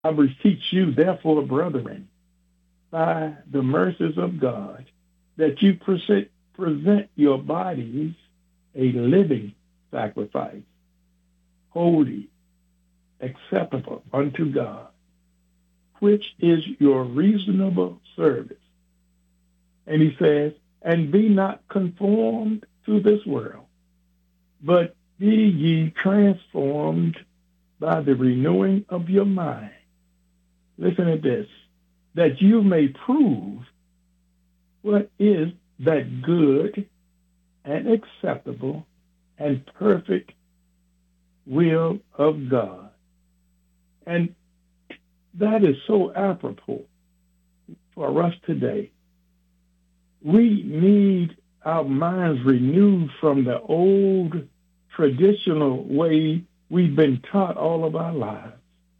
I beseech you, therefore, brethren, by the mercies of God, that you present your bodies a living sacrifice, holy, acceptable unto God, which is your reasonable service. And he says, and be not conformed to this world, but be ye transformed by the renewing of your mind. Listen to this, that you may prove what is that good and acceptable and perfect will of God. And that is so apropos for us today. We need our minds renewed from the old traditional way we've been taught all of our lives.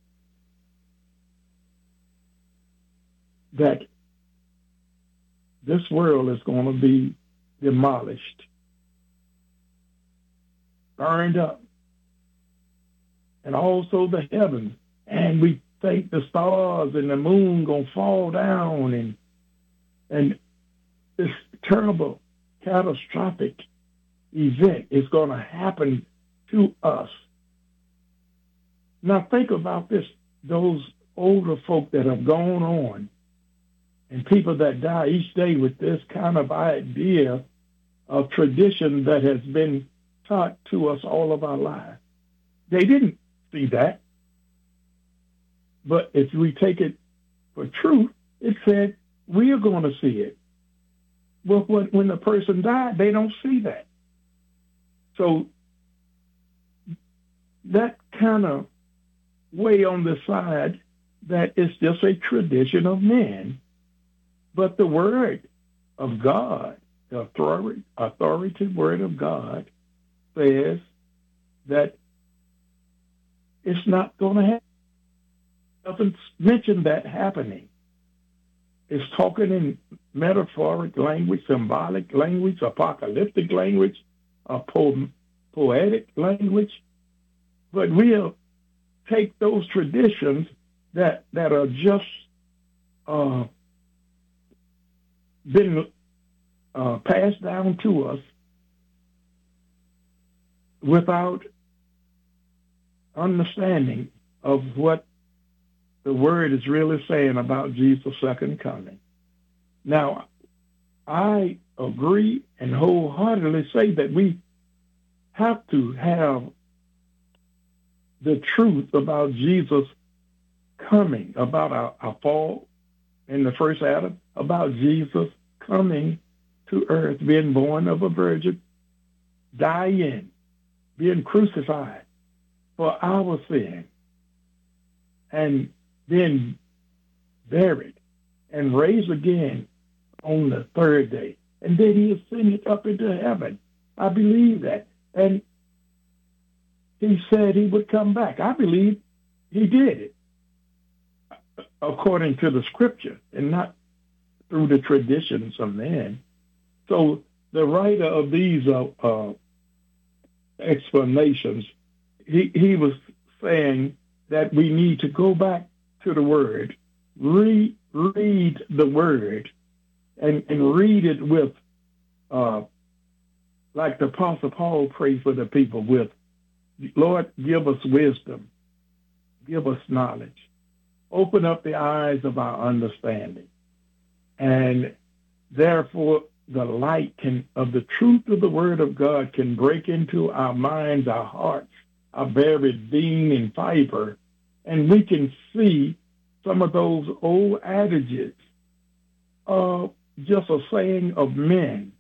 That this world is going to be demolished, burned up, and also the heavens. And we think the stars and the moon going to fall down, and this terrible, catastrophic event is going to happen to us. Now think about this, those older folk that have gone on and people that die each day with this kind of idea of tradition that has been taught to us all of our lives. They didn't see that. But if we take it for truth, it said we are going to see it. But when the person died, they don't see that. So that kind of way on the side that it's just a tradition of men. But the word of God, the authoritative word of God, says that it's not going to happen. It doesn't mention that happening. It's talking in metaphoric language, symbolic language, apocalyptic language, poetic language. But we'll take those traditions that are just been passed down to us without understanding of what the word is really saying about Jesus' second coming. Now, I agree and wholeheartedly say that we have to have the truth about Jesus coming, about our fall in the first Adam, about Jesus coming to earth, being born of a virgin, dying, being crucified for our sin, and then buried and raised again on the third day. And then he ascended up into heaven. I believe that. And he said he would come back. I believe he did it according to the scripture and not through the traditions of men. So the writer of these explanations, he was saying that we need to go back to the word, read the word, and read it with, like the Apostle Paul prayed for the people with, Lord, give us wisdom, give us knowledge, open up the eyes of our understanding. And therefore, the light of the truth of the word of God can break into our minds, our hearts, our very being and fiber, and we can see some of those old adages, just a saying of men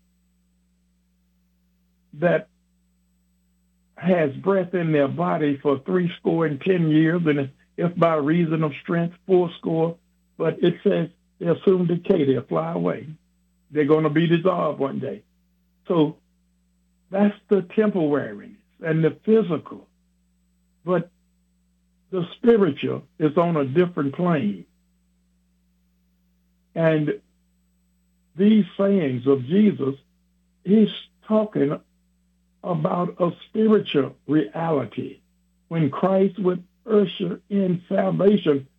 that has breath in their body for 70 years, and if by reason of strength, 80, but it says they'll soon decay, they'll fly away. They're going to be dissolved one day. So that's the temporariness and the physical. But the spiritual is on a different plane. And these sayings of Jesus, he's talking about a spiritual reality when Christ would usher in salvation